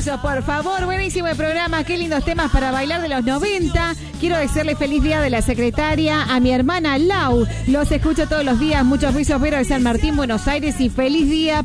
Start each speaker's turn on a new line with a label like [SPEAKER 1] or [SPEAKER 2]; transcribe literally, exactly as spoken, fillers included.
[SPEAKER 1] aplausos, por favor. Buenísimo el programa. Qué lindos temas para bailar de los noventa. Quiero desearle feliz día de la secretaria a mi hermana Lau. Los escucho todos los días. Muchos besos, Vero de San Martín, Buenos Aires. Y feliz día